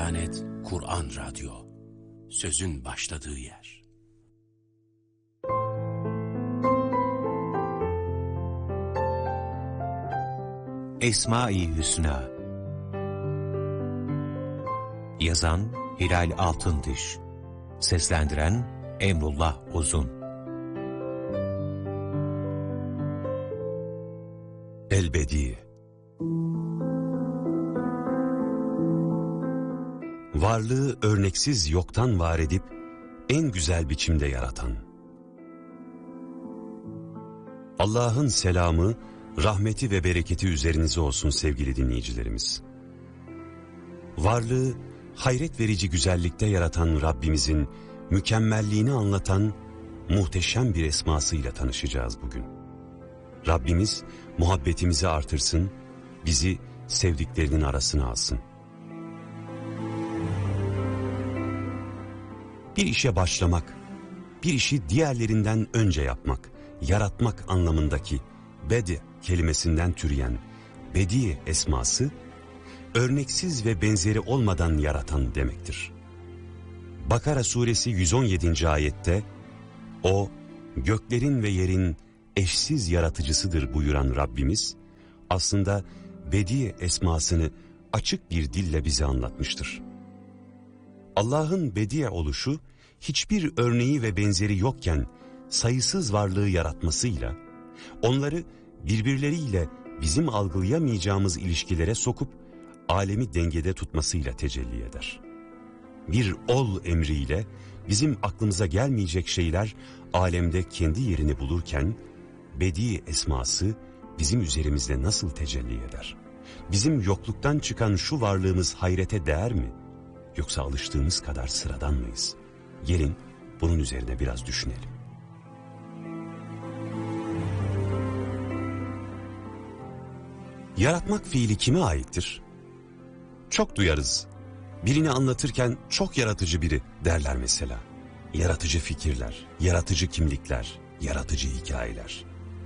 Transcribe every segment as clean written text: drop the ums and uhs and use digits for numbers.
Diyanet Kur'an Radyo, sözün başladığı yer. Esma-i Hüsna. Yazan Hilal Altındiş, seslendiren Emrullah Uzun. El-Bedi. Varlığı örneksiz yoktan var edip en güzel biçimde yaratan. Allah'ın selamı, rahmeti ve bereketi üzerinize olsun sevgili dinleyicilerimiz. Varlığı hayret verici güzellikte yaratan Rabbimizin mükemmelliğini anlatan muhteşem bir esmasıyla tanışacağız bugün. Rabbimiz muhabbetimizi artırsın, bizi sevdiklerinin arasına alsın. Bir işe başlamak, bir işi diğerlerinden önce yapmak, yaratmak anlamındaki bedi kelimesinden türeyen bedi esması, örneksiz ve benzeri olmadan yaratan demektir. Bakara suresi 117. ayette, o göklerin ve yerin eşsiz yaratıcısıdır buyuran Rabbimiz, aslında bedi esmasını açık bir dille bize anlatmıştır. Allah'ın bedi oluşu, hiçbir örneği ve benzeri yokken sayısız varlığı yaratmasıyla, onları birbirleriyle bizim algılayamayacağımız ilişkilere sokup alemi dengede tutmasıyla tecelli eder. Bir ol emriyle bizim aklımıza gelmeyecek şeyler alemde kendi yerini bulurken, bedi esması bizim üzerimizde nasıl tecelli eder? Bizim yokluktan çıkan şu varlığımız hayrete değer mi? Yoksa alıştığımız kadar sıradan mıyız? Gelin bunun üzerine biraz düşünelim. Yaratmak fiili kime aittir? Çok duyarız. Birini anlatırken çok yaratıcı biri derler mesela. Yaratıcı fikirler, yaratıcı kimlikler, yaratıcı hikayeler.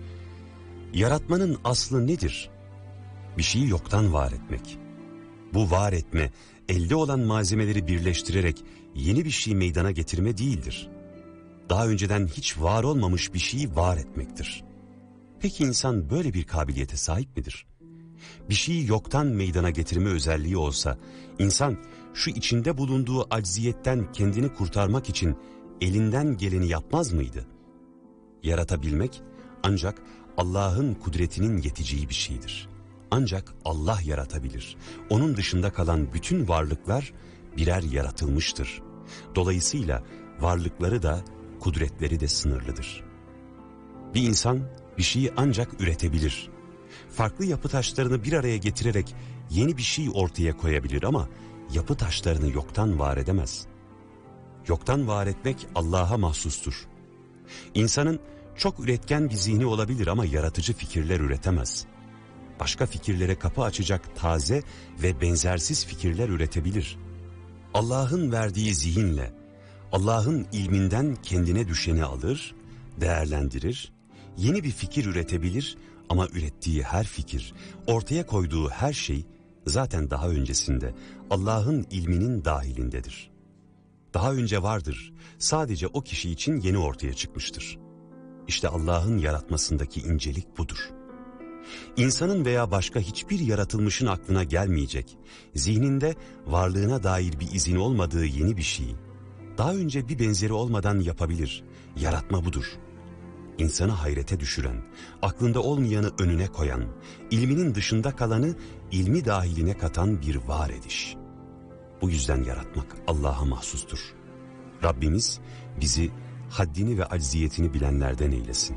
Yaratmanın aslı nedir? Bir şeyi yoktan var etmek. Bu var etme, elde olan malzemeleri birleştirerek yeni bir şey meydana getirme değildir. Daha önceden hiç var olmamış bir şeyi var etmektir. Peki insan böyle bir kabiliyete sahip midir? Bir şeyi yoktan meydana getirme özelliği olsa, insan şu içinde bulunduğu acziyetten kendini kurtarmak için elinden geleni yapmaz mıydı? Yaratabilmek ancak Allah'ın kudretinin yeteceği bir şeydir. Ancak Allah yaratabilir. Onun dışında kalan bütün varlıklar birer yaratılmıştır. Dolayısıyla varlıkları da kudretleri de sınırlıdır. Bir insan bir şeyi ancak üretebilir. Farklı yapı taşlarını bir araya getirerek yeni bir şey ortaya koyabilir ama yapı taşlarını yoktan var edemez. Yoktan var etmek Allah'a mahsustur. İnsanın çok üretken bir zihni olabilir ama yaratıcı fikirler üretemez. Başka fikirlere kapı açacak taze ve benzersiz fikirler üretebilir. Allah'ın verdiği zihinle, Allah'ın ilminden kendine düşeni alır, değerlendirir, yeni bir fikir üretebilir ama ürettiği her fikir, ortaya koyduğu her şey zaten daha öncesinde Allah'ın ilminin dahilindedir. Daha önce vardır, sadece o kişi için yeni ortaya çıkmıştır. İşte Allah'ın yaratmasındaki incelik budur. İnsanın veya başka hiçbir yaratılmışın aklına gelmeyecek, zihninde varlığına dair bir izin olmadığı yeni bir şeyi, daha önce bir benzeri olmadan yapabilir. Yaratma budur. İnsanı hayrete düşüren, aklında olmayanı önüne koyan, ilminin dışında kalanı ilmi dahiline katan bir var ediş. Bu yüzden yaratmak Allah'a mahsustur. Rabbimiz bizi haddini ve acziyetini bilenlerden eylesin.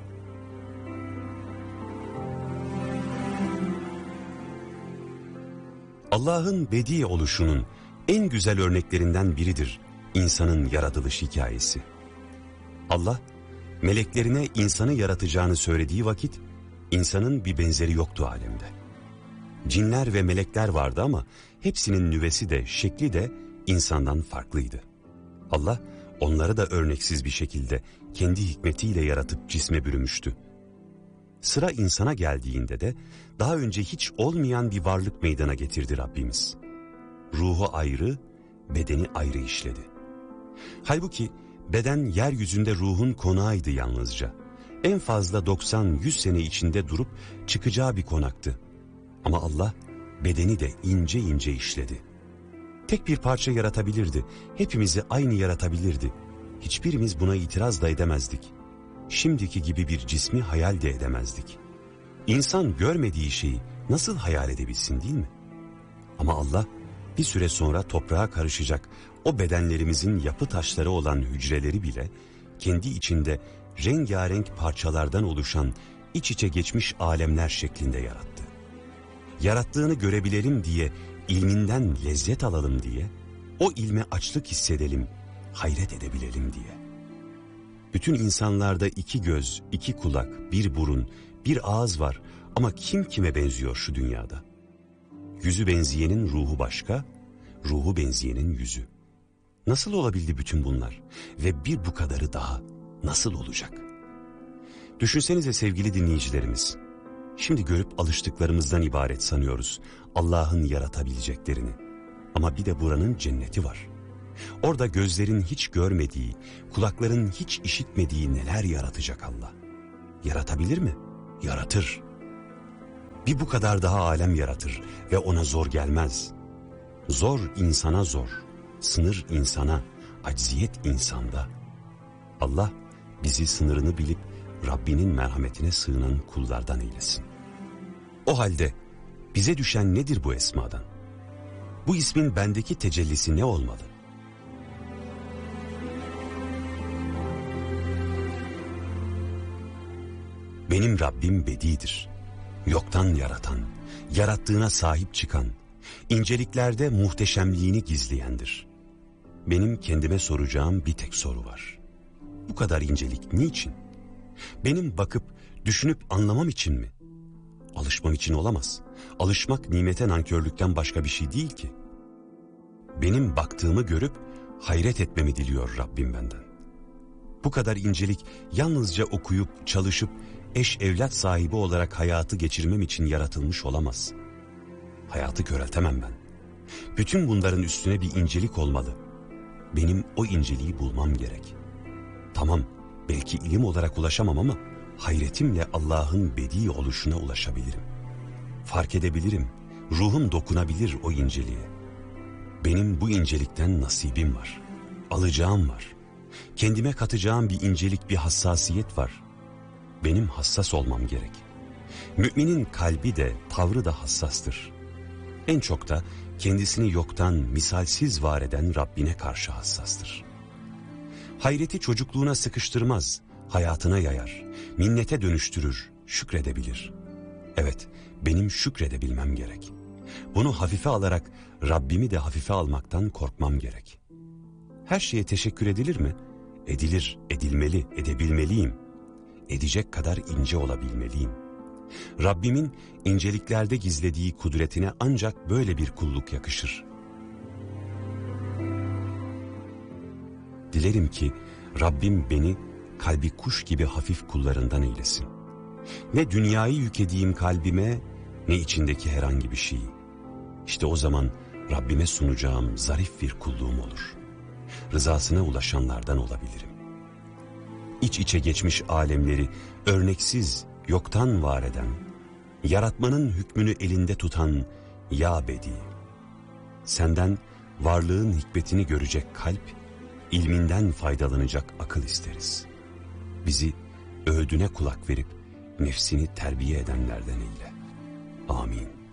Allah'ın bedi oluşunun en güzel örneklerinden biridir insanın yaratılış hikayesi. Allah, meleklerine insanı yaratacağını söylediği vakit, insanın bir benzeri yoktu alemde. Cinler ve melekler vardı ama hepsinin nüvesi de şekli de insandan farklıydı. Allah, onları da örneksiz bir şekilde kendi hikmetiyle yaratıp cisme bürümüştü. Sıra insana geldiğinde de daha önce hiç olmayan bir varlık meydana getirdi Rabbimiz. ruhu ayrı, bedeni ayrı işledi. Halbuki beden yeryüzünde ruhun konağıydı yalnızca. En fazla 90-100 sene içinde durup çıkacağı bir konaktı. Ama Allah bedeni de ince ince işledi. Tek bir parça yaratabilirdi, hepimizi aynı yaratabilirdi. Hiçbirimiz buna itiraz da edemezdik. Şimdiki gibi bir cismi hayal de edemezdik. İnsan görmediği şeyi nasıl hayal edebilsin, değil mi? Ama Allah bir süre sonra toprağa karışacak o bedenlerimizin yapı taşları olan hücreleri bile kendi içinde rengarenk parçalardan oluşan iç içe geçmiş alemler şeklinde yarattı. Yarattığını görebilelim diye, ilminden lezzet alalım diye, o ilme açlık hissedelim, hayret edebilelim diye. Bütün insanlarda 2 göz, 2 kulak, 1 burun, 1 ağız var ama kim kime benziyor şu dünyada? Yüzü benzeyenin ruhu başka, ruhu benzeyenin yüzü. Nasıl olabildi bütün bunlar? Ve bir bu kadarı daha nasıl olacak? Düşünsenize sevgili dinleyicilerimiz. Şimdi görüp alıştıklarımızdan ibaret sanıyoruz Allah'ın yaratabileceklerini. Ama bir de buranın cenneti var. Orada gözlerin hiç görmediği, kulakların hiç işitmediği neler yaratacak Allah. Yaratabilir mi? Yaratır. Bir bu kadar daha alem yaratır ve ona zor gelmez. Zor insana zor, sınır insana, acziyet insanda. Allah bizi sınırını bilip Rabbinin merhametine sığınan kullardan eylesin. O halde bize düşen nedir bu esmadan? Bu ismin bendeki tecellisi ne olmalı? Benim Rabbim bedidir. Yoktan yaratan, yarattığına sahip çıkan, inceliklerde muhteşemliğini gizleyendir. Benim kendime soracağım bir tek soru var. Bu kadar incelik niçin? Benim bakıp, düşünüp anlamam için mi? Alışmam için olamaz. Alışmak nimete nankörlükten başka bir şey değil ki. Benim baktığımı görüp hayret etmemi diliyor Rabbim benden. Bu kadar incelik yalnızca okuyup, çalışıp, eş evlat sahibi olarak hayatı geçirmem için yaratılmış olamaz. Hayatı köreltemem ben. Bütün bunların üstüne bir incelik olmalı. Benim o inceliği bulmam gerek. Tamam, belki ilim olarak ulaşamam ama hayretimle Allah'ın bedi oluşuna ulaşabilirim. Fark edebilirim, ruhum dokunabilir o inceliğe. Benim bu incelikten nasibim var, alacağım var. Kendime katacağım bir incelik, bir hassasiyet var. Benim hassas olmam gerek. Müminin kalbi de, tavrı da hassastır. En çok da kendisini yoktan misalsiz var eden Rabbine karşı hassastır. Hayreti çocukluğuna sıkıştırmaz, hayatına yayar, minnete dönüştürür, şükredebilir. Evet, benim şükredebilmem gerek. Bunu hafife alarak Rabbimi de hafife almaktan korkmam gerek. Her şeye teşekkür edilir mi? Edilir, edilmeli, edebilmeliyim. Edecek kadar ince olabilmeliyim. Rabbimin inceliklerde gizlediği kudretine ancak böyle bir kulluk yakışır. Dilerim ki Rabbim beni kalbi kuş gibi hafif kullarından eylesin. Ne dünyayı yüklediğim kalbime, ne içindeki herhangi bir şeyi. İşte o zaman Rabbime sunacağım zarif bir kulluğum olur. Rızasına ulaşanlardan olabilirim. İç içe geçmiş alemleri örneksiz, yoktan var eden, yaratmanın hükmünü elinde tutan Ya Bedi. Senden varlığın hikmetini görecek kalp, ilminden faydalanacak akıl isteriz. Bizi öğüdüne kulak verip nefsini terbiye edenlerden eyle. Amin.